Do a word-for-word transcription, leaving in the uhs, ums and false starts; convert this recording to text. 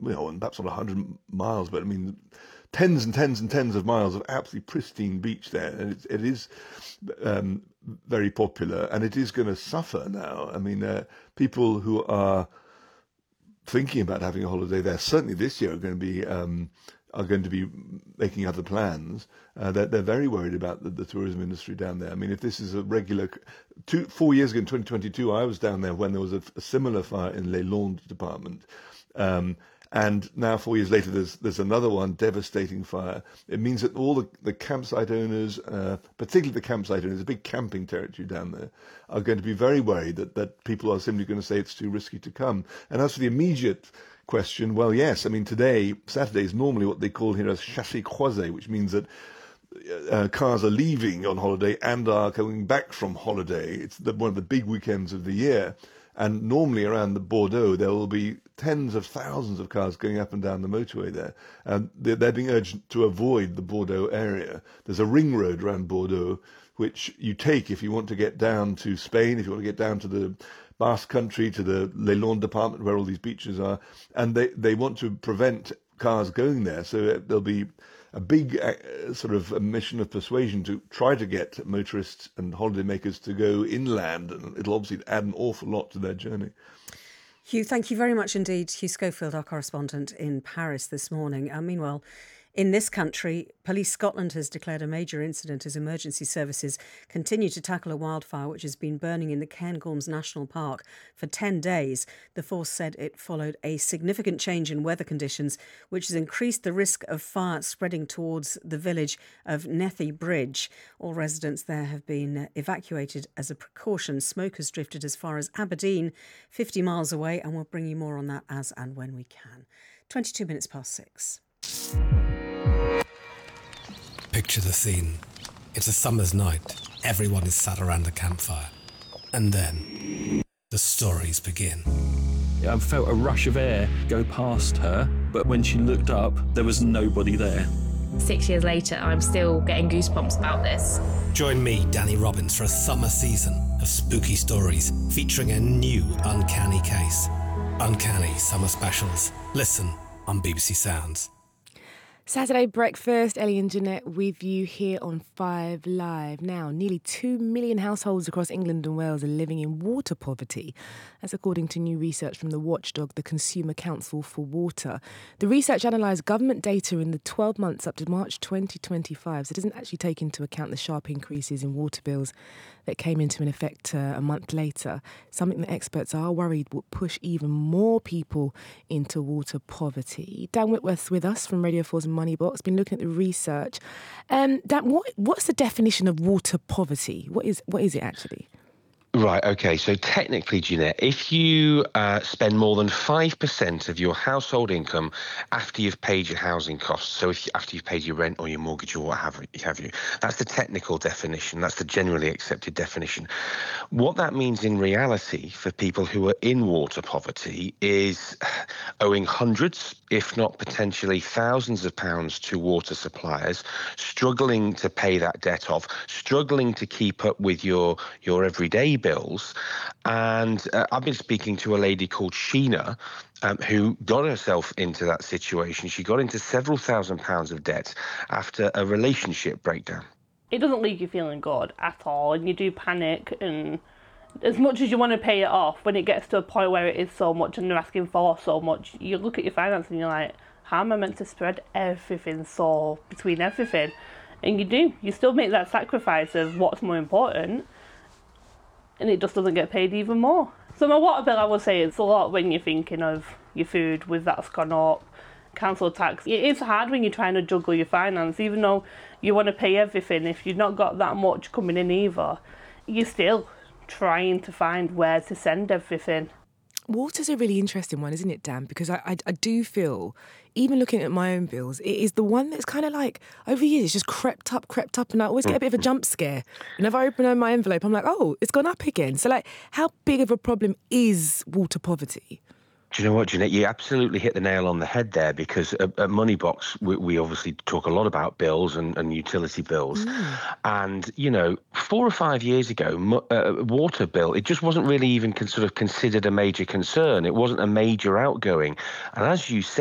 you know, and perhaps not one hundred miles, but I mean, tens and tens and tens of miles of absolutely pristine beach there. And it, it is um, very popular, and it is going to suffer now. I mean, uh, people who are thinking about having a holiday there, certainly this year, are going to be um, are going to be making other plans. Uh, they're, they're very worried about the, the tourism industry down there. I mean, if this is a regular, two, four years ago in twenty twenty-two, I was down there when there was a, a similar fire in Les Landes department. Um, and now four years later, there's there's another one, devastating fire. It means that all the, the campsite owners, uh, particularly the campsite owners, a big camping territory down there, are going to be very worried that, that people are simply going to say it's too risky to come. And as for the immediate question, well, yes, I mean, today, Saturday is normally what they call here a chassé croisé, which means that uh, cars are leaving on holiday and are coming back from holiday. It's the, one of the big weekends of the year. And normally around the Bordeaux, there will be tens of thousands of cars going up and down the motorway there. And they're, they're being urged to avoid the Bordeaux area. There's a ring road around Bordeaux, which you take if you want to get down to Spain, if you want to get down to the Basque Country, to the Les Landes department where all these beaches are. And they, they want to prevent cars going there. So there'll be a big uh, sort of a mission of persuasion to try to get motorists and holidaymakers to go inland, and it'll obviously add an awful lot to their journey. Hugh, thank you very much indeed. Hugh Schofield, our correspondent in Paris this morning. Uh, meanwhile, in this country, Police Scotland has declared a major incident as emergency services continue to tackle a wildfire which has been burning in the Cairngorms National Park for ten days. The force said it followed a significant change in weather conditions, which has increased the risk of fire spreading towards the village of Nethy Bridge. All residents there have been evacuated as a precaution. Smoke has drifted as far as Aberdeen, fifty miles away, and we'll bring you more on that as and when we can. twenty-two minutes past six. Picture the scene. It's a summer's night. Everyone is sat around a campfire. And then the stories begin. I felt a rush of air go past her, but when she looked up, there was nobody there. Six years later, I'm still getting goosebumps about this. Join me, Danny Robbins, for a summer season of spooky stories featuring a new uncanny case. Uncanny Summer Specials. Listen on B B C Sounds. Saturday breakfast, Ellie and Jeanette with you here on Five Live. Now, nearly two million households across England and Wales are living in water poverty. That's according to new research from the watchdog, the Consumer Council for Water. The research analysed government data in the twelve months up to March twenty twenty-five, so it doesn't actually take into account the sharp increases in water bills that came into an effect uh, a month later, something that experts are worried will push even more people into water poverty. Dan Whitworth's with us from Radio four's Money Box, been looking at the research. Um, Dan, what, what's the definition of water poverty? What is what is it actually? Right, okay. So technically, Jeanette, if you uh, spend more than five percent of your household income after you've paid your housing costs, so if you, after you've paid your rent or your mortgage or what have, have you, that's the technical definition. That's the generally accepted definition. What that means in reality for people who are in water poverty is owing hundreds, if not potentially thousands of pounds to water suppliers, struggling to pay that debt off, struggling to keep up with your, your everyday bills. And uh, I've been speaking to a lady called Sheena um, who got herself into that situation. She got into several thousand pounds of debt after a relationship breakdown. It doesn't leave you feeling good at all, and you do panic, and as much as you want to pay it off, when it gets to a point where it is so much and they're asking for so much, you look at your finances and you're like, how am I meant to spread everything so between everything? And you do. You still make that sacrifice of what's more important, and it just doesn't get paid even more. So my water bill, I would say, it's a lot when you're thinking of your food, with that's gone up, council tax. It is hard when you're trying to juggle your finance, even though you want to pay everything. If you've not got that much coming in either, you're still trying to find where to send everything. Water's a really interesting one, isn't it, Dan? Because I, I, I do feel, even looking at my own bills, it is the one that's kind of like, over the years, it's just crept up, crept up, and I always get a bit of a jump scare. Whenever I open my envelope, I'm like, oh, it's gone up again. So, like, how big of a problem is water poverty? Do you know what, Jeanette? You absolutely hit the nail on the head there, because at, at Moneybox, we, we obviously talk a lot about bills and, and utility bills. Mm. And, you know, four or five years ago, uh, water bill, it just wasn't really even con- sort of considered a major concern. It wasn't a major outgoing. And as you said,